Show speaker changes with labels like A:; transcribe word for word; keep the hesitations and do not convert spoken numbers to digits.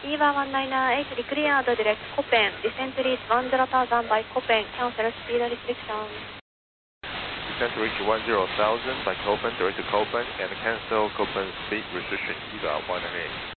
A: EVA one nine nine eight declared direct Copen, descent reach one zero thousand by Copen, cancel speed restriction.
B: Descent reach one zero thousand by Copen, direct to Copen, and cancel Copen speed restriction, EVA one nine eight.